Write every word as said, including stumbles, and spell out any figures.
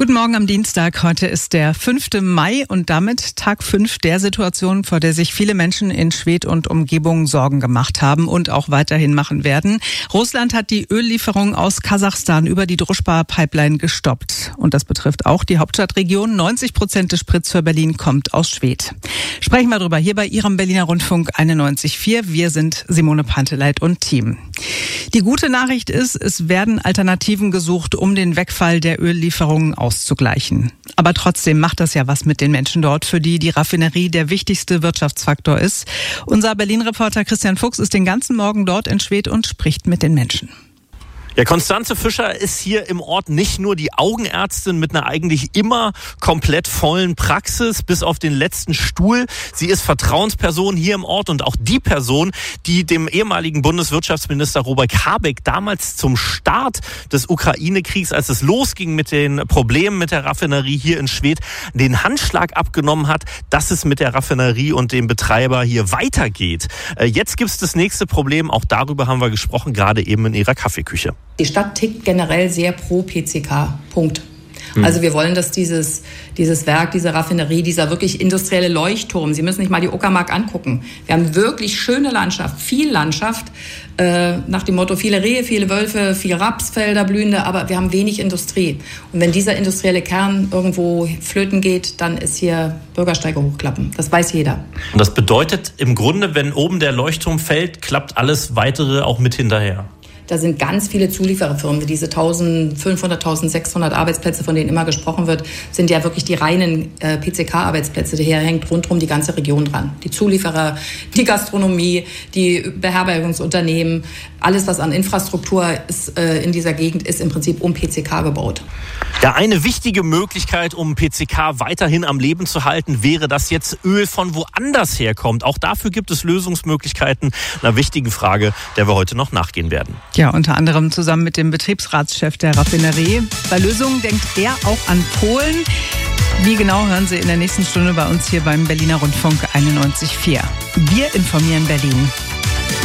Guten Morgen am Dienstag. Heute ist der fünfte Mai und damit Tag fünf der Situation, vor der sich viele Menschen in Schwedt und Umgebung Sorgen gemacht haben und auch weiterhin machen werden. Russland hat die Öllieferung aus Kasachstan über die Druschba-Pipeline gestoppt. Und das betrifft auch die Hauptstadtregion. neunzig Prozent des Sprits für Berlin kommt aus Schwedt. Sprechen wir darüber hier bei Ihrem Berliner Rundfunk einundneunzig Komma vier. Wir sind Simone Panteleit und Team. Die gute Nachricht ist, es werden Alternativen gesucht, um den Wegfall der Öllieferungen auszugleichen. Aber trotzdem macht das ja was mit den Menschen dort, für die die Raffinerie der wichtigste Wirtschaftsfaktor ist. Unser Berlin-Reporter Christian Fuchs ist den ganzen Morgen dort in Schwedt und spricht mit den Menschen. Ja, Konstanze Fischer ist hier im Ort nicht nur die Augenärztin mit einer eigentlich immer komplett vollen Praxis, bis auf den letzten Stuhl. Sie ist Vertrauensperson hier im Ort und auch die Person, die dem ehemaligen Bundeswirtschaftsminister Robert Habeck damals zum Start des Ukraine-Kriegs, als es losging mit den Problemen mit der Raffinerie hier in Schwedt, den Handschlag abgenommen hat, dass es mit der Raffinerie und dem Betreiber hier weitergeht. Jetzt gibt's das nächste Problem, auch darüber haben wir gesprochen, gerade eben in ihrer Kaffeeküche. Die Stadt tickt generell sehr pro P C K. Punkt. Mhm. Also wir wollen, dass dieses, dieses Werk, diese Raffinerie, dieser wirklich industrielle Leuchtturm, Sie müssen sich mal die Uckermark angucken. Wir haben wirklich schöne Landschaft, viel Landschaft, äh, nach dem Motto viele Rehe, viele Wölfe, viel Rapsfelder, blühende, aber wir haben wenig Industrie. Und wenn dieser industrielle Kern irgendwo flöten geht, dann ist hier Bürgersteige hochklappen. Das weiß jeder. Und das bedeutet im Grunde, wenn oben der Leuchtturm fällt, klappt alles Weitere auch mit hinterher. Da sind ganz viele Zuliefererfirmen. Diese eintausendfünfhundert, eintausendsechshundert Arbeitsplätze, von denen immer gesprochen wird, sind ja wirklich die reinen äh, P C K-Arbeitsplätze. Daher hängt rundherum die ganze Region dran. Die Zulieferer, die Gastronomie, die Beherbergungsunternehmen, alles, was an Infrastruktur ist, äh, in dieser Gegend, ist im Prinzip um P C K gebaut. Ja, eine wichtige Möglichkeit, um P C K weiterhin am Leben zu halten, wäre, dass jetzt Öl von woanders herkommt. Auch dafür gibt es Lösungsmöglichkeiten. Einer wichtigen Frage, der wir heute noch nachgehen werden. Ja, unter anderem zusammen mit dem Betriebsratschef der Raffinerie. Bei Lösungen denkt er auch an Polen. Wie genau, hören Sie in der nächsten Stunde bei uns hier beim Berliner Rundfunk einundneunzig Komma vier. Wir informieren Berlin.